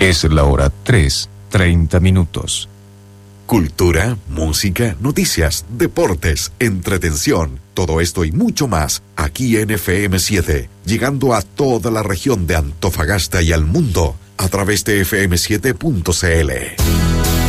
Es la hora 3:30. Cultura, música, noticias, deportes, entretención, todo esto y mucho más aquí en FM7, llegando a toda la región de Antofagasta y al mundo a través de fm7.cl.